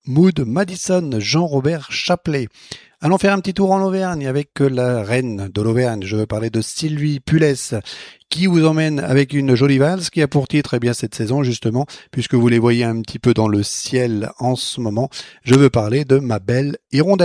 Mood Madison, Jean-Robert Chapelet. Allons faire un petit tour en Auvergne avec la reine de l'Auvergne. Je veux parler de Sylvie Pulès, qui vous emmène avec une jolie valse qui a pour titre cette saison justement, puisque vous les voyez un petit peu dans le ciel en ce moment. Je veux parler de Ma Belle Hirondelle.